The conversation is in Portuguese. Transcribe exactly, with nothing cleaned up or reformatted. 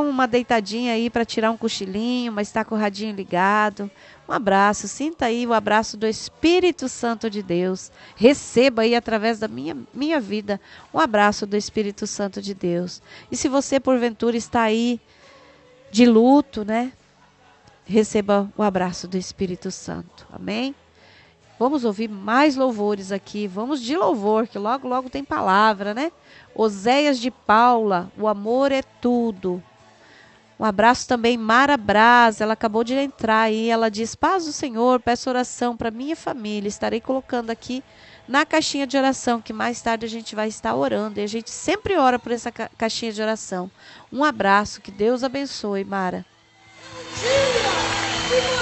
uma deitadinha aí para tirar um cochilinho, mas está com o radinho ligado. Um abraço, sinta aí o abraço do Espírito Santo de Deus. Receba aí através da minha, minha vida um abraço do Espírito Santo de Deus. E se você porventura está aí de luto, né? Receba o abraço do Espírito Santo. Amém? Vamos ouvir mais louvores aqui. Vamos de louvor, que logo, logo tem palavra, né? Oséias de Paula, o amor é tudo. Um abraço também, Mara Braz, ela acabou de entrar aí, ela diz, paz do Senhor, peço oração para minha família, estarei colocando aqui na caixinha de oração, que mais tarde a gente vai estar orando, e a gente sempre ora por essa ca- caixinha de oração. Um abraço, que Deus abençoe, Mara.